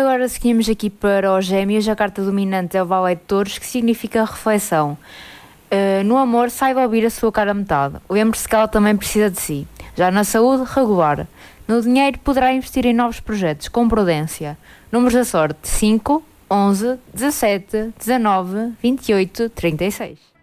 agora seguimos aqui para os Gêmeos. A carta dominante é o Valete de Touros, que significa reflexão. No amor, saiba ouvir a sua cara metade. Lembre-se que ela também precisa de si. Já na saúde, regular. No dinheiro, poderá investir em novos projetos, com prudência. Números da sorte: 5, 11, 17, 19, 28, 36.